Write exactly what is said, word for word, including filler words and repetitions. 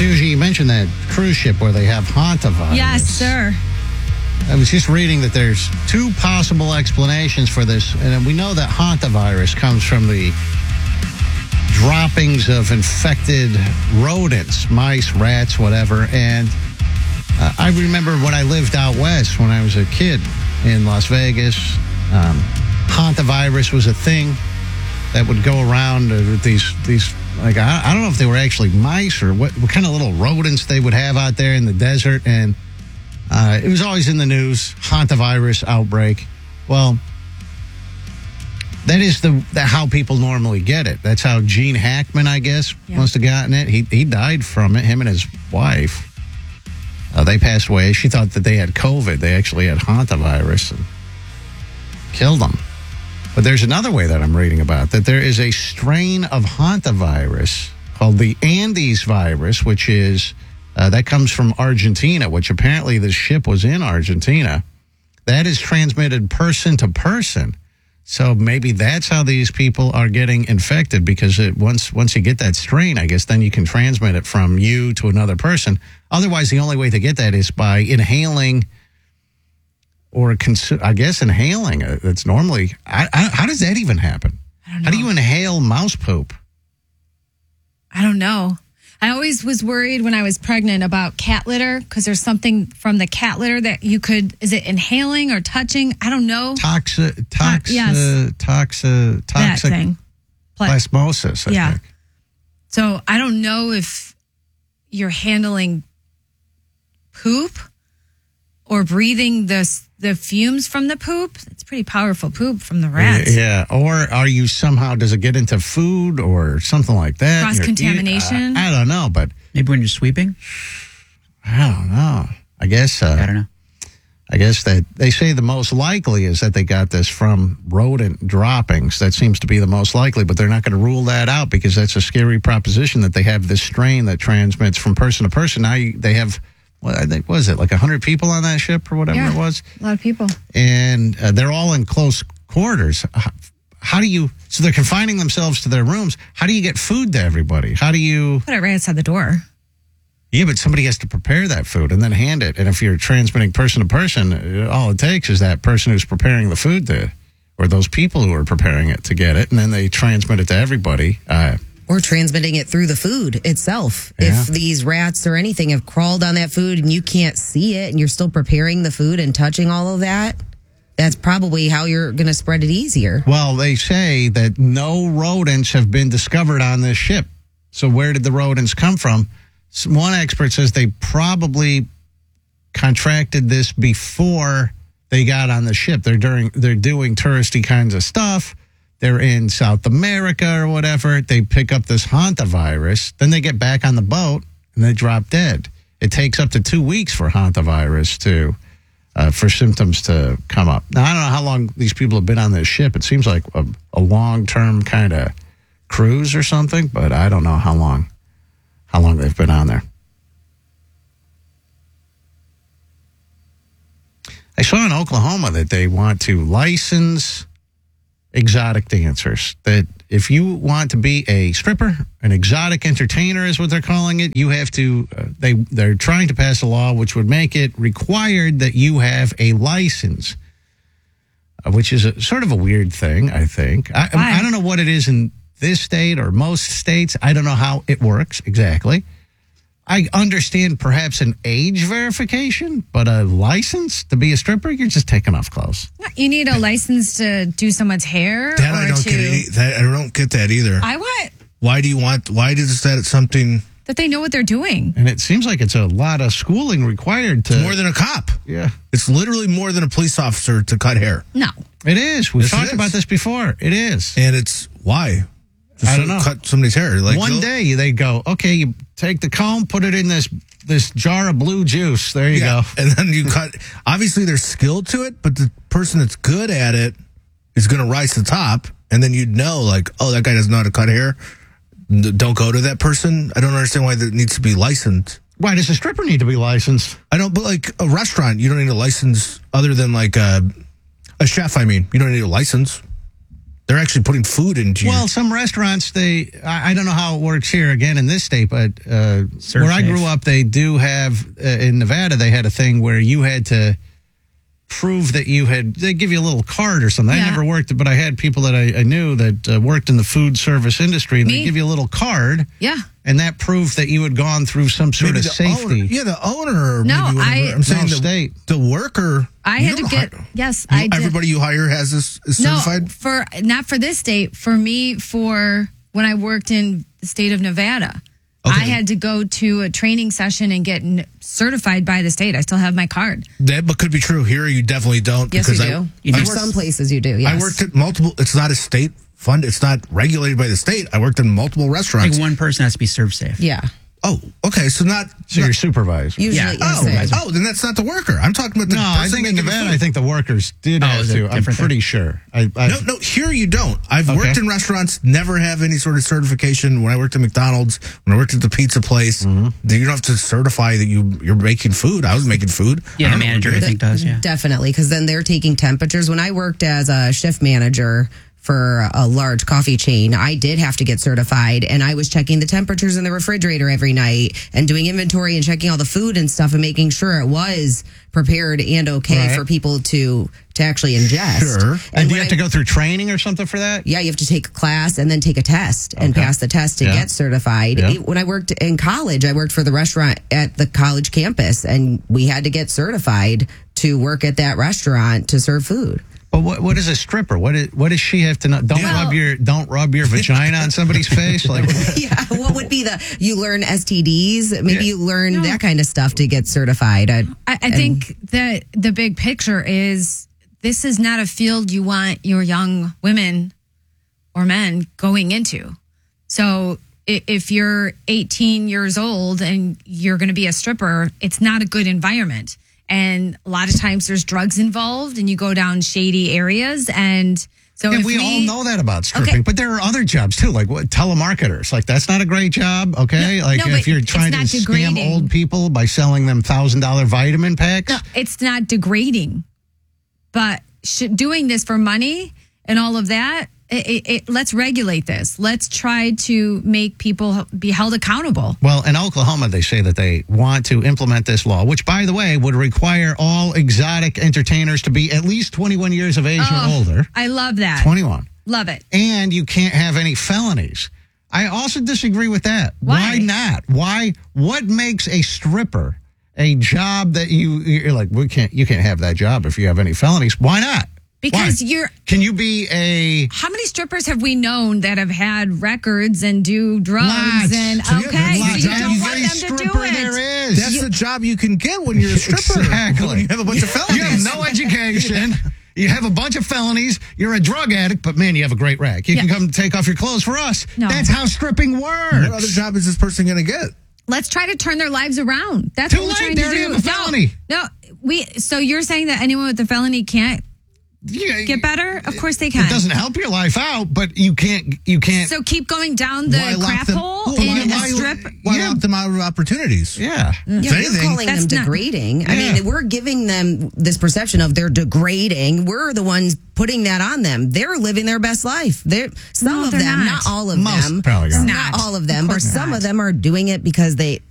Susie, you mentioned that cruise ship where they have hantavirus. Yes, sir. I was just reading that there's two possible explanations for this, and we know that hantavirus comes from the droppings of infected rodents, mice, rats, whatever. And uh, I remember when I lived out west, when I was a kid in Las Vegas, um, hantavirus was a thing that would go around with these these. Like, I, I don't know if they were actually mice or what, what kind of little rodents they would have out there in the desert. And uh, it was always in the news, hantavirus outbreak. Well, that is the, the how people normally get it. That's how Gene Hackman, I guess, yeah. must have gotten it. He, he died from it, him and his wife. Uh, they passed away. She thought that they had COVID. They actually had hantavirus and killed them. But there's another way that I'm reading about, that there is a strain of hantavirus called the Andes virus, which is, uh, that comes from Argentina, which apparently this ship was in Argentina. That is transmitted person to person. So maybe that's how these people are getting infected, because it, once once you get that strain, I guess, then you can transmit it from you to another person. Otherwise, the only way to get that is by inhaling or, consu- I guess, inhaling it. It's normally, I, I, how does that even happen? I don't know. How do you inhale mouse poop? I don't know. I always was worried when I was pregnant about cat litter, because there's something from the cat litter that you could, is it inhaling or touching? I don't know. Toxic, toxic, yes. toxic, toxic that thing. plasmosis, I yeah. think. So I don't know if you're handling poop or breathing the the fumes from the poop. It's pretty powerful poop from the rats. Yeah, or are you somehow, does it get into food or something like that? Cross-contamination? Uh, I don't know, but... Maybe when you're sweeping? I don't know. I guess... Uh, I don't know. I guess that they say the most likely is that they got this from rodent droppings. That seems to be the most likely, but they're not going to rule that out, because that's a scary proposition that they have this strain that transmits from person to person. Now you, they have... What I think was it like a hundred people on that ship or whatever yeah, it was? A lot of people, and uh, they're all in close quarters. How, how do you? So they're confining themselves to their rooms. How do you get food to everybody? How do you put it right outside the door? Yeah, but somebody has to prepare that food and then hand it. And if you're transmitting person to person, all it takes is that person who's preparing the food to, or those people who are preparing it to get it, and then they transmit it to everybody. Uh, Or transmitting it through the food itself. Yeah. If these rats or anything have crawled on that food and you can't see it and you're still preparing the food and touching all of that, that's probably how you're going to spread it easier. Well, they say that no rodents have been discovered on this ship. So where did the rodents come from? One expert says they probably contracted this before they got on the ship. They're during, they're doing touristy kinds of stuff. They're in South America or whatever. They pick up this hantavirus. Then they get back on the boat and they drop dead. It takes up to two weeks for hantavirus to, uh, for symptoms to come up. Now, I don't know how long these people have been on this ship. It seems like a, a long-term kind of cruise or something, but I don't know how long, how long they've been on there. I saw in Oklahoma that they want to license exotic dancers. That if you want to be a stripper, an exotic entertainer is what they're calling it, you have to, uh, they, they're trying to pass a law which would make it required that you have a license, uh, which is a, sort of a weird thing, I think. I, I don't know what it is in this state or most states. I don't know how it works exactly. I understand perhaps an age verification, but a license to be a stripper, you're just taking off clothes. You need a license to do someone's hair. That or I don't to, get. Any, that I don't get that either. I want Why do you want? Why does that something that they know what they're doing? And it seems like it's a lot of schooling required to. It's more than a cop. Yeah, it's literally more than a police officer to cut hair. No, it is. We've Yes, talked it is. about this before. It is, and it's why. Just I don't know. Cut somebody's hair. Like one day they go, okay, you take the comb, put it in this this jar of blue juice. There you yeah, go. And then you cut. Obviously, there's skill to it, but the person that's good at it is going to rise to the top. And then you'd know, like, oh, that guy doesn't know how to cut hair. N- Don't go to that person. I don't understand why that needs to be licensed. Why does a stripper need to be licensed? I don't, but like a restaurant, you don't need a license other than like a, a chef. I mean, you don't need a license. They're actually putting food into Well, your... some restaurants, they, I, I don't know how it works here again in this state, but uh, Serve where I safe. grew up, they do have, uh, in Nevada, they had a thing where you had to prove that you had, they give you a little card or something. Yeah. I never worked, but I had people that I, I knew that uh, worked in the food service industry, and Me? they give you a little card, Yeah. and that proved that you had gone through some sort Maybe of the safety. owner, yeah, the owner. Or No, maybe whatever. I- I'm saying No, the, state. the worker. I you had to don't get, hire- yes, you- I did. Everybody you hire has this is No, certified. for not for this state. For me, for when I worked in the state of Nevada, Okay. I had to go to a training session and get n- certified by the state. I still have my card. That but could be true here. You definitely don't. Yes, you because do. I, You For do. some places, you do. Yes. I worked at multiple. It's not a state fund. It's not regulated by the state. I worked in multiple restaurants. Like one person has to be served safe. Yeah. Oh, okay. So not. So not- you're supervised. Usually, Yeah. yes, oh, it- oh, then that's not the worker. I'm talking about the No, I person think in making the Nevada, food. I think the workers did Oh, have is it to. I'm different pretty there? sure. I, I, No, no. Here you don't. I've Okay. worked in restaurants. Never have any sort of certification. When I worked at McDonald's, when I worked at the pizza place, Mm-hmm. you don't have to certify that you you're making food. I was making food. Yeah, I the don't know manager, what I it is. think, does. Yeah. Definitely, because then they're taking temperatures. When I worked as a shift manager for a large coffee chain, I did have to get certified, and I was checking the temperatures in the refrigerator every night and doing inventory and checking all the food and stuff and making sure it was prepared and okay Right. for people to to actually ingest. Sure. and do you when have I- to go through training or something for that? Yeah, you have to take a class and then take a test and Okay. pass the test to Yeah. get certified. Yeah. It- when I worked in college, I worked for the restaurant at the college campus, and we had to get certified to work at that restaurant to serve food. But what what is a stripper? What is, what does she have to know? Don't Yeah. rub your don't rub your vagina on somebody's face. Like Yeah, what would be the, you learn S T Ds, maybe Yeah. you learn No. that kind of stuff to get certified. I, I, I think that the big picture is this is not a field you want your young women or men going into. So i- if you're eighteen years old and you're going to be a stripper, it's not a good environment. And a lot of times there's drugs involved and you go down shady areas. And so yeah, if we, all know that about stripping, Okay. but there are other jobs too, like what telemarketers. Like that's not a great job, okay? No, like no, if but you're it's trying to not scam degrading. old people by selling them thousand dollar vitamin packs. No, it's not degrading, but sh- doing this for money and all of that, it, it, it, let's regulate this. Let's try to make people be held accountable. Well, in Oklahoma, they say that they want to implement this law, which, by the way, would require all exotic entertainers to be at least twenty-one years of age Oh, or older. I love that. twenty-one. Love it. And you can't have any felonies. I also disagree with that. Why? not? Why? What makes a stripper a job that you you're like we can't you can't have that job if you have any felonies? Why not? Because Why? you're. Can you be a How many strippers have we known that have had records and do drugs Lots. and So, yeah, okay, there's so lots. you Every don't want them to stripper do it. there is? That's the job you can get when you're a stripper. Exactly. When you have a bunch of felonies. You have no education. You have a bunch of felonies. You're a drug addict, but man, you have a great rack. You can Yeah. come take off your clothes for us. No. That's how stripping works. What other job is this person going to get? Let's try to turn their lives around. That's Too what we're late. trying They to already do. have a felony. No, no, we. So you're saying that anyone with a felony can't You- get better? Of course they can. It doesn't help your life out, but you can't. You can't. So keep going down the Why lock crap them- hole Well, in why- a strip. Why Yeah. lock them out of opportunities? yeah. Yeah, If you're anything- calling them That's not- degrading. I Yeah. mean, we're giving them this perception of they're degrading. We're the ones putting that on them. They're living their best life. They're some No, of they're them, not. not all of Most them, probably aren't. not Not. all of them, Of but course some not. of them are doing it because they